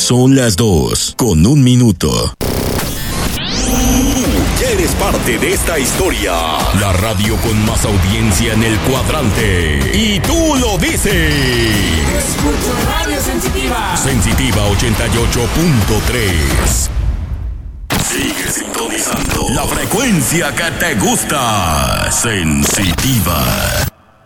Son las 2:01. Ya eres parte de esta historia. La radio con más audiencia en el cuadrante. Y tú lo dices. Escucho Radio Sensitiva. Sensitiva 88.3. Sigue sintonizando la frecuencia que te gusta. Sensitiva.